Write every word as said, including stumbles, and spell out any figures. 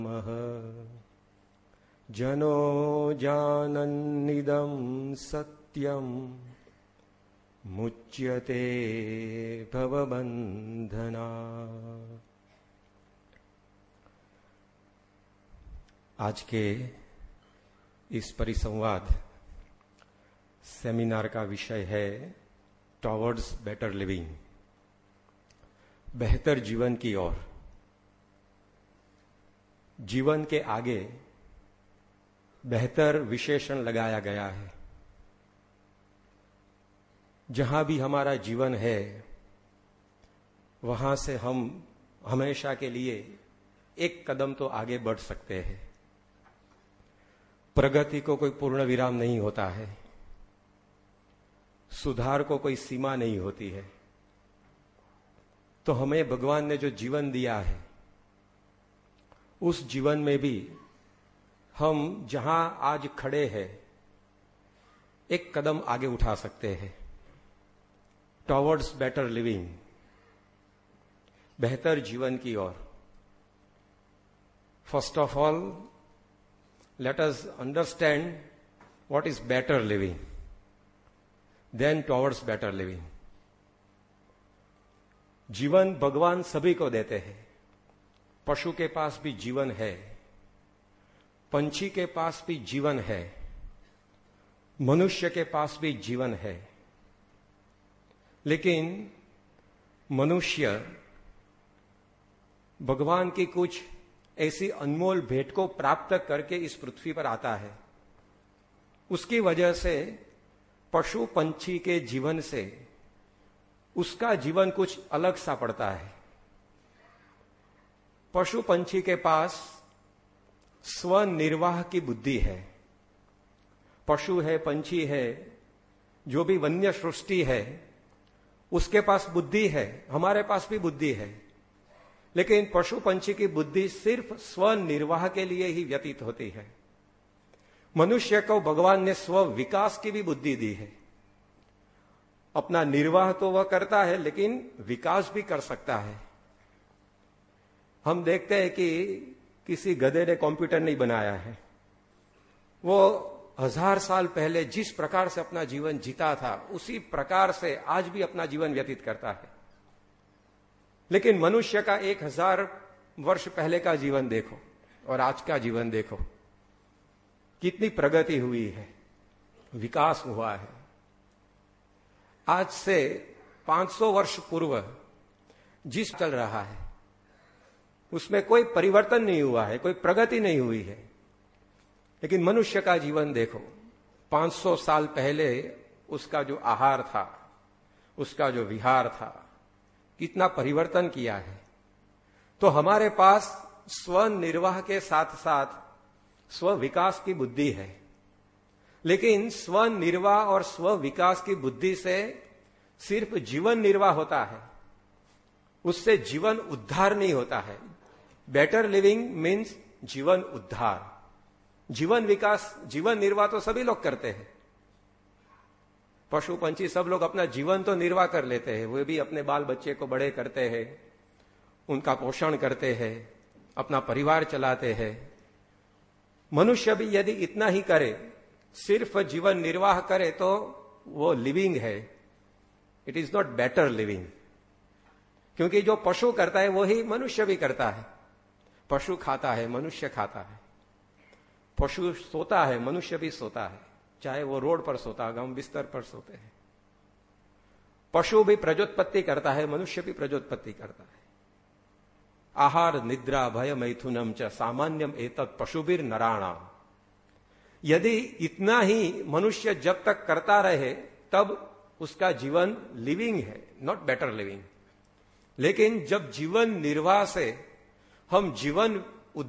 जनो जानन्निदं सत्यं मुच्यते भवबंधना। आज के इस परिसंवाद सेमिनार का विषय है टॉवर्ड्स बेटर लिविंग, बेहतर जीवन की ओर। जीवन के आगे बेहतर विशेषण लगाया गया है। जहां भी हमारा जीवन है वहां से हम हमेशा के लिए एक कदम तो आगे बढ़ सकते हैं। प्रगति को कोई पूर्ण विराम नहीं होता है, सुधार को कोई सीमा नहीं होती है। तो हमें भगवान ने जो जीवन दिया है उस जीवन में भी हम जहां आज खड़े हैं एक कदम आगे उठा सकते हैं टॉवर्ड्स बेटर लिविंग, बेहतर जीवन की ओर। First of all let us understand what is better living, then towards better living. जीवन भगवान सभी को देते हैं। पशु के पास भी जीवन है, पंछी के पास भी जीवन है, मनुष्य के पास भी जीवन है। लेकिन मनुष्य भगवान की कुछ ऐसी अनमोल भेंट को प्राप्त करके इस पृथ्वी पर आता है। उसकी वजह से पशु पंछी के जीवन से उसका जीवन कुछ अलग सा पड़ता है। पशु पंछी के पास स्वनिर्वाह की बुद्धि है। पशु है, पंछी है, जो भी वन्य सृष्टि है उसके पास बुद्धि है, हमारे पास भी बुद्धि है। लेकिन पशु पंछी की बुद्धि सिर्फ स्वनिर्वाह के लिए ही व्यतीत होती है। मनुष्य को भगवान ने स्व विकास की भी बुद्धि दी है। अपना निर्वाह तो वह करता है लेकिन विकास भी कर सकता है। हम देखते हैं कि किसी गधे ने कंप्यूटर नहीं बनाया है। वो हजार साल पहले जिस प्रकार से अपना जीवन जीता था उसी प्रकार से आज भी अपना जीवन व्यतीत करता है। लेकिन मनुष्य का एक हजार वर्ष पहले का जीवन देखो और आज का जीवन देखो, कितनी प्रगति हुई है, विकास हुआ है। आज से पांच सौ वर्ष पूर्व जिस चल रहा है उसमें कोई परिवर्तन नहीं हुआ है, कोई प्रगति नहीं हुई है। लेकिन मनुष्य का जीवन देखो, पांच सौ साल पहले उसका जो आहार था, उसका जो विहार था, कितना परिवर्तन किया है। तो हमारे पास स्वनिर्वाह के साथ साथ स्व विकास की बुद्धि है। लेकिन स्वनिर्वाह और स्व विकास की बुद्धि से सिर्फ जीवन निर्वाह होता है, उससे जीवन उद्धार नहीं होता है। बेटर लिविंग मीन्स जीवन उद्धार। जीवन विकास, जीवन निर्वाह तो सभी लोग करते हैं। पशु पंछी सब लोग अपना जीवन तो निर्वाह कर लेते हैं, वे भी अपने बाल बच्चे को बड़े करते हैं, उनका पोषण करते हैं, अपना परिवार चलाते हैं। मनुष्य भी यदि इतना ही करे, सिर्फ जीवन निर्वाह करे, तो वो लिविंग है, it is not better living. क्योंकि जो पशु करता है वही मनुष्य भी करता है। पशु खाता है, मनुष्य खाता है। पशु सोता है, मनुष्य भी सोता है, चाहे वो रोड पर सोता है, हम बिस्तर पर सोते हैं। पशु भी प्रजोत्पत्ति करता है, मनुष्य भी प्रजोत्पत्ति करता है। आहार निद्रा भय मैथुनम च सामान्यम एतत् पशुभिर नराणाम। यदि इतना ही मनुष्य जब तक करता रहे तब उसका जीवन लिविंग है, नॉट बेटर लिविंग। लेकिन जब जीवन निर्वाह से हम जीवन